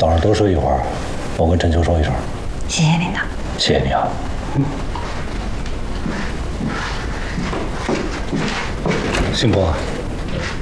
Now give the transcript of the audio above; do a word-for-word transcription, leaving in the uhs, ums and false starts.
早上多睡一会儿，我跟陈秋说一声。 谢谢领导。 谢谢你啊。嗯。新波，